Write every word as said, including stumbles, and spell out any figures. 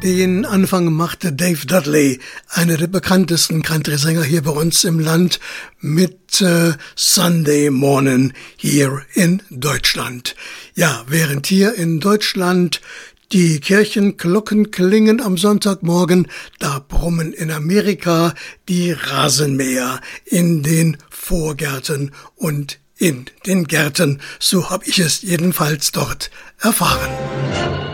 Den Anfang machte Dave Dudley, einer der bekanntesten Country-Sänger hier bei uns im Land, mit äh, Sunday Morning hier in Deutschland. Ja, während hier in Deutschland die Kirchenglocken klingen am Sonntagmorgen, da brummen in Amerika die Rasenmäher in den Vorgärten und in den Gärten. So habe ich es jedenfalls dort erfahren.